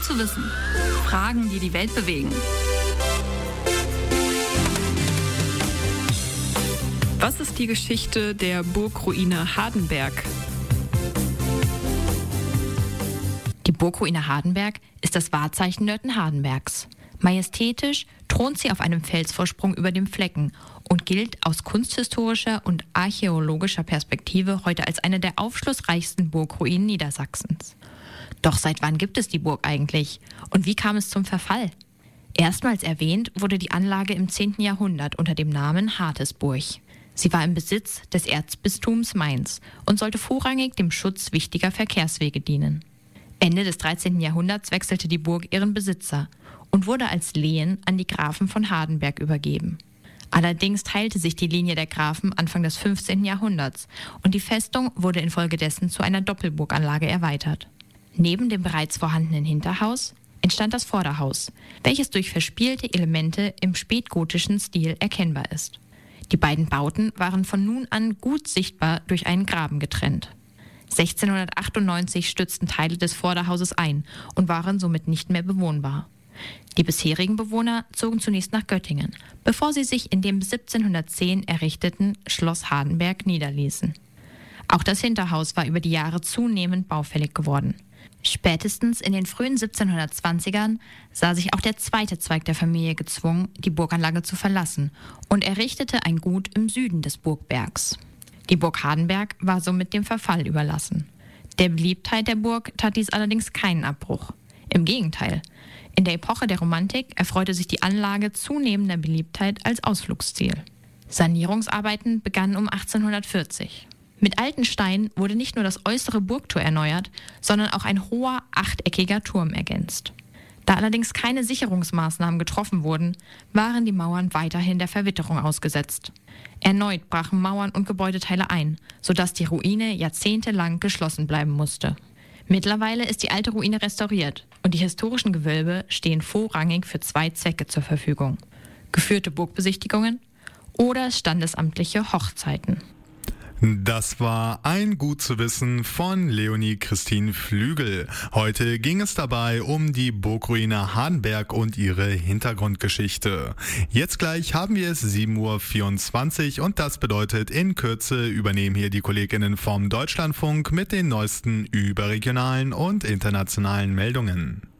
zu wissen. Fragen, die die Welt bewegen. Was ist die Geschichte der Burgruine Hardenberg? Die Burgruine Hardenberg ist das Wahrzeichen Nörten-Hardenbergs. Majestätisch thront sie auf einem Felsvorsprung über dem Flecken und gilt aus kunsthistorischer und archäologischer Perspektive heute als eine der aufschlussreichsten Burgruinen Niedersachsens. Doch seit wann gibt es die Burg eigentlich? Und wie kam es zum Verfall? Erstmals erwähnt wurde die Anlage im 10. Jahrhundert unter dem Namen Hartesburg. Sie war im Besitz des Erzbistums Mainz und sollte vorrangig dem Schutz wichtiger Verkehrswege dienen. Ende des 13. Jahrhunderts wechselte die Burg ihren Besitzer und wurde als Lehen an die Grafen von Hardenberg übergeben. Allerdings teilte sich die Linie der Grafen Anfang des 15. Jahrhunderts und die Festung wurde infolgedessen zu einer Doppelburganlage erweitert. Neben dem bereits vorhandenen Hinterhaus entstand das Vorderhaus, welches durch verspielte Elemente im spätgotischen Stil erkennbar ist. Die beiden Bauten waren von nun an gut sichtbar durch einen Graben getrennt. 1698 stürzten Teile des Vorderhauses ein und waren somit nicht mehr bewohnbar. Die bisherigen Bewohner zogen zunächst nach Göttingen, bevor sie sich in dem 1710 errichteten Schloss Hardenberg niederließen. Auch das Hinterhaus war über die Jahre zunehmend baufällig geworden. Spätestens in den frühen 1720ern sah sich auch der zweite Zweig der Familie gezwungen, die Burganlage zu verlassen und errichtete ein Gut im Süden des Burgbergs. Die Burg Hardenberg war somit dem Verfall überlassen. Der Beliebtheit der Burg tat dies allerdings keinen Abbruch. Im Gegenteil, in der Epoche der Romantik erfreute sich die Anlage zunehmender Beliebtheit als Ausflugsziel. Sanierungsarbeiten begannen um 1840. Mit alten Steinen wurde nicht nur das äußere Burgtor erneuert, sondern auch ein hoher, achteckiger Turm ergänzt. Da allerdings keine Sicherungsmaßnahmen getroffen wurden, waren die Mauern weiterhin der Verwitterung ausgesetzt. Erneut brachen Mauern und Gebäudeteile ein, sodass die Ruine jahrzehntelang geschlossen bleiben musste. Mittlerweile ist die alte Ruine restauriert und die historischen Gewölbe stehen vorrangig für zwei Zwecke zur Verfügung: geführte Burgbesichtigungen oder standesamtliche Hochzeiten. Das war ein Gut zu wissen von Leonie Christine Flügel. Heute ging es dabei um die Burgruine Hardenberg und ihre Hintergrundgeschichte. Jetzt gleich haben wir es 7:24 Uhr und das bedeutet, in Kürze übernehmen hier die Kolleginnen vom Deutschlandfunk mit den neuesten überregionalen und internationalen Meldungen.